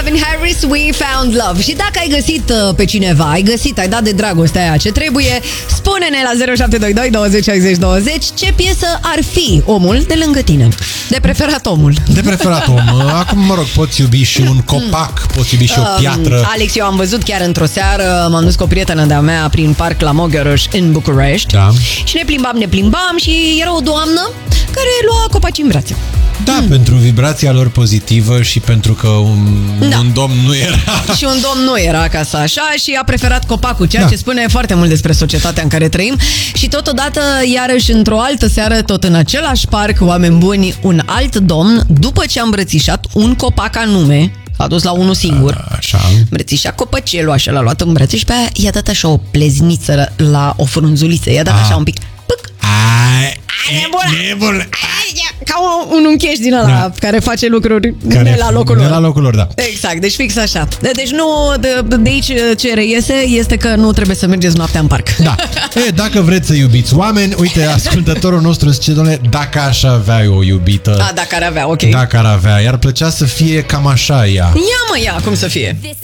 Calvin Harris, We Found Love. Și dacă ai găsit pe cineva, ai dat de dragostea aia ce trebuie, spune-ne la 0722 20 60 20 ce piesă ar fi omul de lângă tine. De preferat omul. De preferat om. Acum, mă rog, poți iubi și un copac, poți iubi și o piatră. Alex, eu am văzut chiar într-o seară, m-am dus cu o prietenă de-a mea prin parc la Mogăroș în București. Da. Și ne plimbam și era o doamnă care lua copaci în brațe. Da, pentru vibrația lor pozitivă și pentru că un domn nu era. Și un domn nu era acasă așa și a preferat copacul, ceea ce spune foarte mult despre societatea în care trăim. Și totodată, iarăși, într-o altă seară, tot în același parc, oameni buni, un alt domn, după ce a îmbrățișat un copac anume, a dus la unul singur, așa, îmbrățișa copăcelul, așa, l-a luat în brațe și pe aia i-a dat așa o plezniță la o frunzuliță, i-a dat așa un pic, pâc. Nebun. Ca un uncheș din ăla care face lucruri la locul lor. La locul lor, da. Exact, deci fix așa. Deci nu, de aici ce reiese este că nu trebuie să mergeți noaptea în parc. Da. Dacă vreți să iubiți oameni, uite, ascultătorul nostru zice, doamne, dacă aș avea o iubită. Dacă ar avea, ok. Dacă ar avea, i-ar plăcea să fie cam așa ea. Ia, cum să fie.